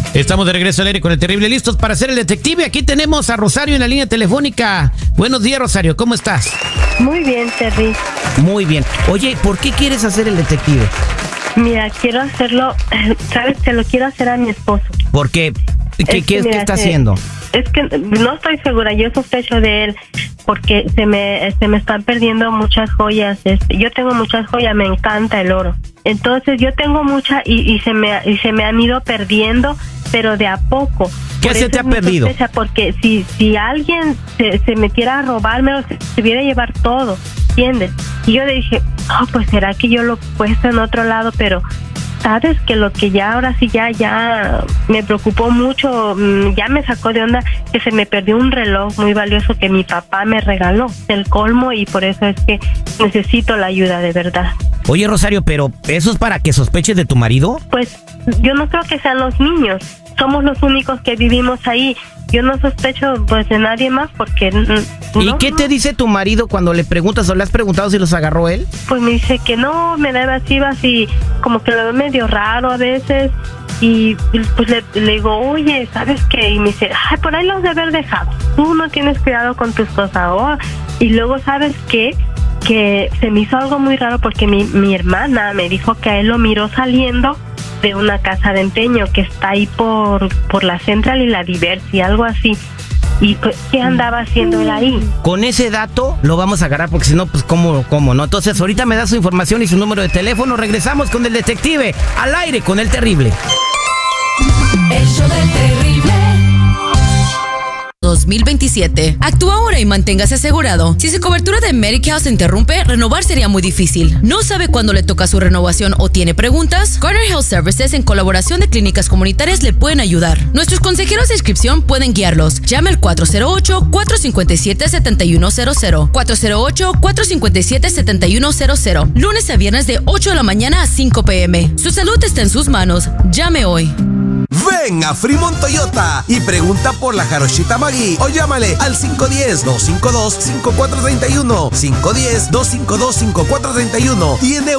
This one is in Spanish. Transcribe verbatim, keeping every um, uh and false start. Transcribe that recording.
Estamos de regreso al aire con el terrible, listos para ser el detective. Aquí tenemos a Rosario en la línea telefónica. Buenos días, Rosario, ¿cómo estás? Muy bien, Terry. Muy bien. Oye, ¿por qué quieres hacer el detective? Mira, quiero hacerlo, sabes, que lo quiero hacer a mi esposo. ¿Por qué? ¿Qué, Es que, qué, mira, ¿qué está se- haciendo? Es que no estoy segura, yo sospecho de él porque se me se me están perdiendo muchas joyas. Este, yo tengo muchas joyas, me encanta el oro. Entonces yo tengo muchas y, y se me y se me han ido perdiendo, pero de a poco. ¿Qué Por se eso te ha es mi perdido? sospecha, porque si si alguien se, se metiera a robármelo, se, se hubiera a llevar todo, ¿entiendes? Y yo le dije, oh, pues será que yo lo he puesto en otro lado, pero sabes que lo que ya ahora sí ya ya me preocupó mucho, mm, ya me sacó de onda que se me perdió un reloj muy valioso que mi papá me regaló, el colmo, y por eso es que necesito la ayuda de verdad. Oye, Rosario, pero ¿eso es para que sospeches de tu marido? Pues yo no creo que sean los niños, somos los únicos que vivimos ahí. Yo no sospecho pues de nadie más porque mm, ¿Y no, qué te dice tu marido cuando le preguntas o le has preguntado si los agarró él? pues me dice que no, me da evasivas y como que lo veo medio raro a veces. Y pues le, le digo, oye, ¿sabes qué? Y me dice, ay, por ahí los de haber dejado. Tú no tienes cuidado con tus cosas. Oh. Y luego, ¿sabes qué? Que se me hizo algo muy raro porque mi, mi hermana me dijo que a él lo miró saliendo de una casa de empeño que está ahí por, por la Central y la Diversi, algo así. ¿Y pues, qué andaba haciendo él ahí? Con ese dato lo vamos a agarrar porque si no, pues cómo, cómo, ¿no? Entonces ahorita me da su información y su número de teléfono. Regresamos con el detective al aire con el terrible. El show del terrible. dos mil veintisiete. Actúa ahora y manténgase asegurado. Si su cobertura de Medicare se interrumpe, renovar sería muy difícil. ¿No sabe cuándo le toca su renovación o tiene preguntas? Garner Health Services, en colaboración de clínicas comunitarias, le pueden ayudar. Nuestros consejeros de inscripción pueden guiarlos. Llame al cuatro cero ocho, cuatro cinco siete, siete uno cero cero. cuatro cero ocho, cuatro cinco siete, siete uno cero cero. Lunes a viernes de ocho de la mañana a cinco p m Su salud está en sus manos. Llame hoy. Ven a Fremont Toyota y pregunta por la Jarochita Maggi o llámale al cinco uno cero, dos cinco dos, cinco cuatro tres uno. cinco uno cero, dos cinco dos, cinco cuatro tres uno. Tiene